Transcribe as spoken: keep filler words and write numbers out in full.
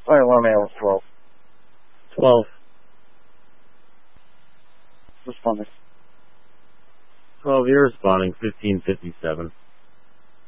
Flight one male twelve. twelve. Responding. twelve, you're responding, fifteen fifty-seven.